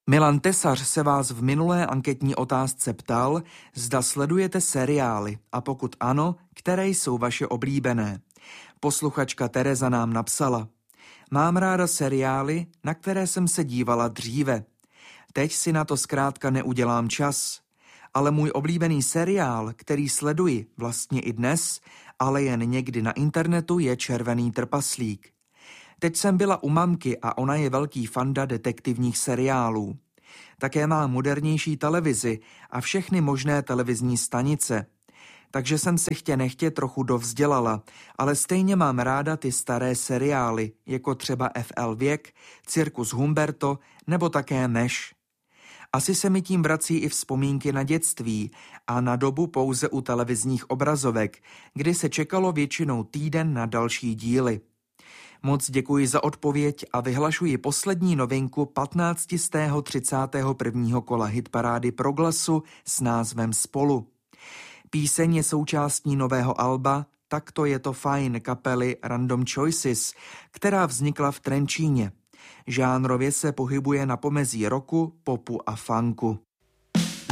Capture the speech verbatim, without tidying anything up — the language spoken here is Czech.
Milan Tesař se vás v minulé anketní otázce ptal, zda sledujete seriály a pokud ano, které jsou vaše oblíbené. Posluchačka Tereza nám napsala: Mám ráda seriály, na které jsem se dívala dříve. Teď si na to zkrátka neudělám čas. Ale můj oblíbený seriál, který sleduji vlastně i dnes, ale jen někdy na internetu, je Červený trpaslík. Teď jsem byla u mamky a ona je velký fanda detektivních seriálů. Také má modernější televizi a všechny možné televizní stanice. Takže jsem se chtě nechtě trochu dovzdělala, ale stejně mám ráda ty staré seriály, jako třeba F L Věk, Cirkus Humberto nebo také Meš. Asi se mi tím vrací i vzpomínky na dětství a na dobu pouze u televizních obrazovek, kdy se čekalo většinou týden na další díly. Moc děkuji za odpověď a vyhlašuji poslední novinku patnáctého třicátého prvního kola hitparády Proglasu s názvem Spolu. Píseň je součástí nového alba Tak to je to fajn kapely Random Choices, která vznikla v Trenčíně. Žánrově se pohybuje na pomezí rocku, popu a funku.